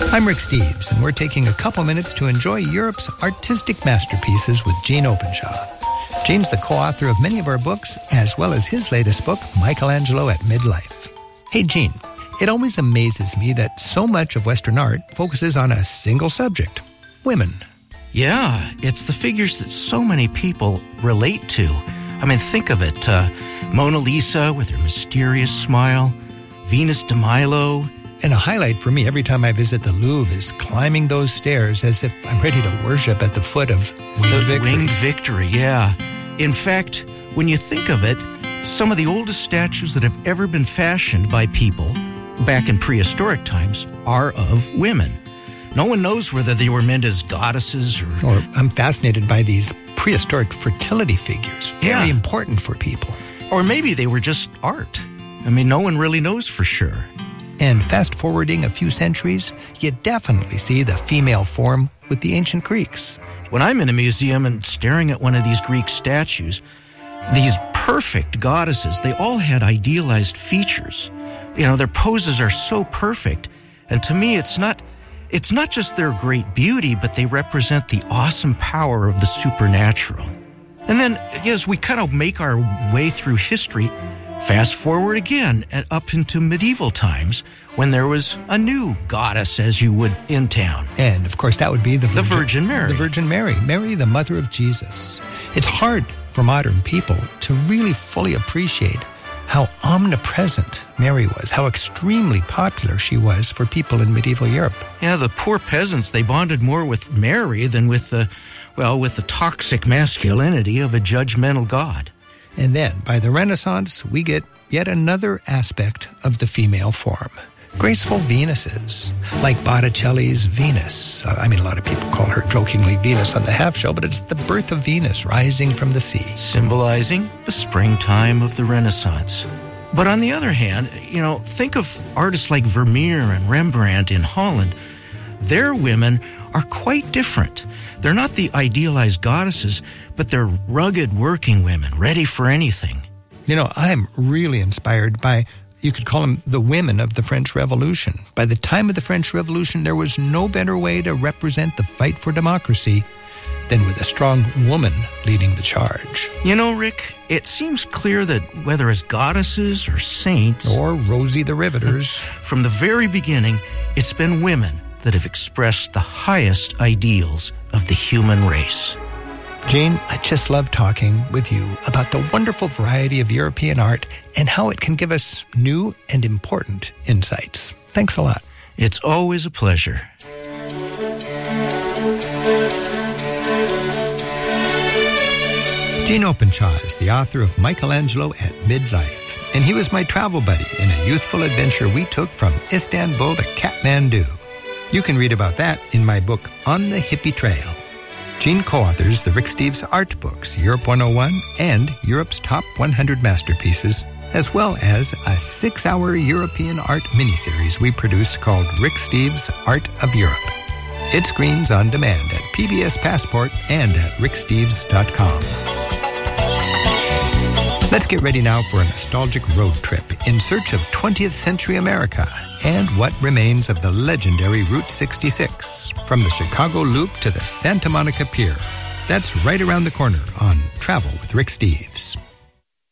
I'm Rick Steves, and we're taking a couple minutes to enjoy Europe's artistic masterpieces with Gene Openshaw. Gene's the co-author of many of our books, as well as his latest book, Michelangelo at Midlife. Hey, Gene, it always amazes me that so much of Western art focuses on a single subject, women. Yeah, it's the figures that so many people relate to. I mean, think of it. Mona Lisa with her mysterious smile, Venus de Milo. And a highlight for me every time I visit the Louvre is climbing those stairs as if I'm ready to worship at the foot of Winged Victory. Winged Victory, yeah. In fact, when you think of it, some of the oldest statues that have ever been fashioned by people back in prehistoric times are of women. No one knows whether they were meant as goddesses or I'm fascinated by these prehistoric fertility figures. Very important for people. Or maybe they were just art. I mean, no one really knows for sure. And fast-forwarding a few centuries, you definitely see the female form with the ancient Greeks. When I'm in a museum and staring at one of these Greek statues, these perfect goddesses, they all had idealized features. You know, their poses are so perfect. And to me, it's not just their great beauty, but they represent the awesome power of the supernatural. And then, as we kind of make our way through history, fast forward again and up into medieval times when there was a new goddess, as you would, in town. And, of course, that would be the Virgin Mary. The Virgin Mary. Mary, the mother of Jesus. It's hard for modern people to really fully appreciate how omnipresent Mary was, how extremely popular she was for people in medieval Europe. Yeah, the poor peasants, they bonded more with Mary than with the toxic masculinity of a judgmental god. And then, by the Renaissance, we get yet another aspect of the female form. Graceful Venuses, like Botticelli's Venus. A lot of people call her jokingly Venus on the Half Shell, but it's the birth of Venus rising from the sea. Symbolizing the springtime of the Renaissance. But on the other hand, think of artists like Vermeer and Rembrandt in Holland. Their women are quite different. They're not the idealized goddesses, but they're rugged working women, ready for anything. I'm really inspired by, you could call them the women of the French Revolution. By the time of the French Revolution, there was no better way to represent the fight for democracy than with a strong woman leading the charge. Rick, it seems clear that whether as goddesses or saints... or Rosie the Riveters... from the very beginning, it's been women that have expressed the highest ideals of the human race. Gene, I just love talking with you about the wonderful variety of European art and how it can give us new and important insights. Thanks a lot. It's always a pleasure. Gene Openshaw is the author of Michelangelo at Midlife, and he was my travel buddy in a youthful adventure we took from Istanbul to Kathmandu. You can read about that in my book, On the Hippie Trail. Gene co-authors the Rick Steves art books, Europe 101 and Europe's Top 100 Masterpieces, as well as a 6-hour European art miniseries we produced called Rick Steves Art of Europe. It screens on demand at PBS Passport and at ricksteves.com. Let's get ready now for a nostalgic road trip in search of 20th century America and what remains of the legendary Route 66, from the Chicago Loop to the Santa Monica Pier. That's right around the corner on Travel with Rick Steves.